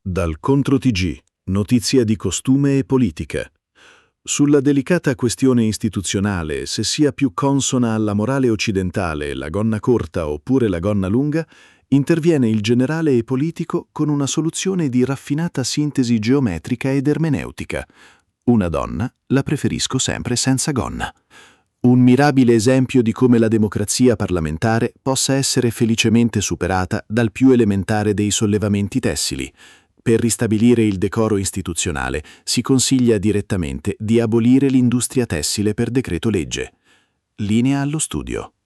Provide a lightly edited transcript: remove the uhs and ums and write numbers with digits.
Dal Contro TG, notizia di costume e politica. Sulla delicata questione istituzionale se sia più consona alla morale occidentale la gonna corta oppure la gonna lunga, interviene il generale e politico con una soluzione di raffinata sintesi geometrica ed ermeneutica. Una donna la preferisco sempre senza gonna. Un mirabile esempio di come la democrazia parlamentare possa essere felicemente superata dal più elementare dei sollevamenti tessili. Per ristabilire il decoro istituzionale si consiglia direttamente di abolire l'industria tessile per decreto legge. Linea allo studio.